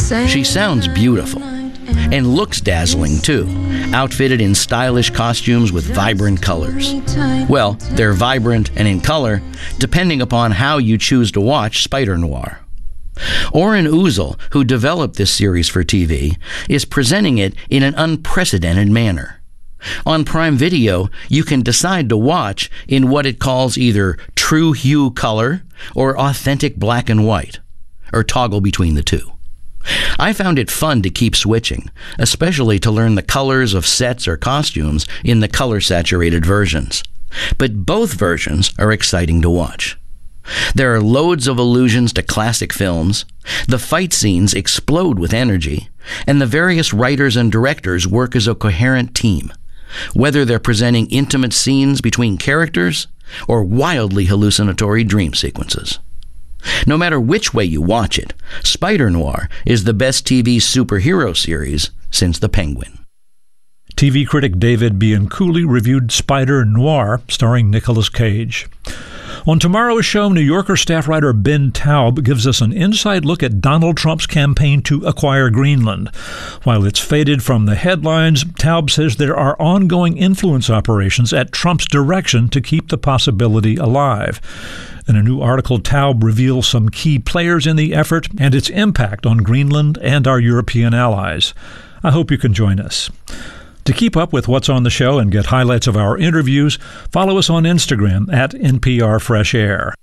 She sounds beautiful and looks dazzling too, outfitted in stylish costumes with vibrant colors. Well, they're vibrant and in color, depending upon how you choose to watch Spider-Noir. Oren Uzel, who developed this series for TV, is presenting it in an unprecedented manner. On Prime Video, you can decide to watch in what it calls either true hue color or authentic black and white, or toggle between the two. I found it fun to keep switching, especially to learn the colors of sets or costumes in the color-saturated versions. But both versions are exciting to watch. There are loads of allusions to classic films, the fight scenes explode with energy, and the various writers and directors work as a coherent team, whether they're presenting intimate scenes between characters or wildly hallucinatory dream sequences. No matter which way you watch it, Spider-Noir is the best TV superhero series since The Penguin. TV critic David Bianculli reviewed Spider-Noir, starring Nicolas Cage. On tomorrow's show, New Yorker staff writer Ben Taub gives us an inside look at Donald Trump's campaign to acquire Greenland. While it's faded from the headlines, Taub says there are ongoing influence operations at Trump's direction to keep the possibility alive. In a new article, Taub reveals some key players in the effort and its impact on Greenland and our European allies. I hope you can join us. To keep up with what's on the show and get highlights of our interviews, follow us on Instagram at NPR Fresh Air.